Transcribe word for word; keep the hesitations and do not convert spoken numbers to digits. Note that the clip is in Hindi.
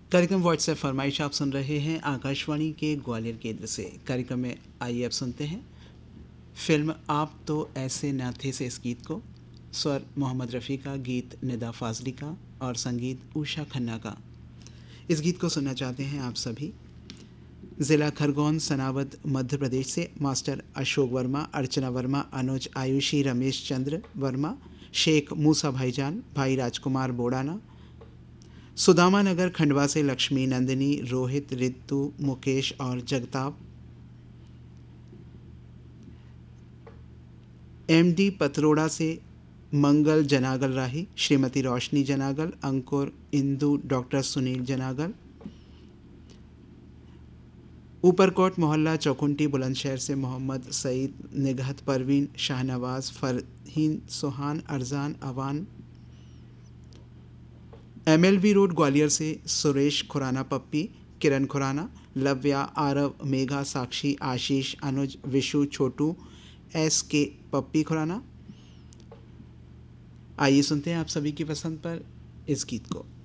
कार्यक्रम व्हाट्सएप फरमाइश आप सुन रहे हैं आकाशवाणी के ग्वालियर केंद्र से। कार्यक्रम में आइए अब सुनते हैं फिल्म आप तो ऐसे न थे से इस गीत को। स्वर मोहम्मद रफ़ी का, गीत निदा फाजली का और संगीत उषा खन्ना का। इस गीत को सुनना चाहते हैं आप सभी। ज़िला खरगोन सनावद मध्य प्रदेश से मास्टर अशोक वर्मा, अर्चना वर्मा, अनुज आयुषी, रमेश चंद्र वर्मा, शेख मूसा भाईजान, भाई राजकुमार बोड़ाना, सुदामा नगर खंडवा से लक्ष्मी नंदिनी, रोहित, रितु, मुकेश और जगताप, एमडी पतरोड़ा से मंगल जनागल राही, श्रीमती रोशनी जनागल, अंकुर, इंदु, डॉक्टर सुनील जनागल, ऊपरकोट मोहल्ला चौकुंटी बुलंदशहर से मोहम्मद सईद, निगहत परवीन, शाहनवाज, फरहीन, सुहान, अरजान, अवान, एमएलवी रोड ग्वालियर से सुरेश खुराना पप्पी, किरण खुराना, लव्या, आरव, मेघा, साक्षी, आशीष, अनुज, विशु, छोटू, एस के पप्पी खुराना। आइए सुनते हैं आप सभी की पसंद पर इस गीत को।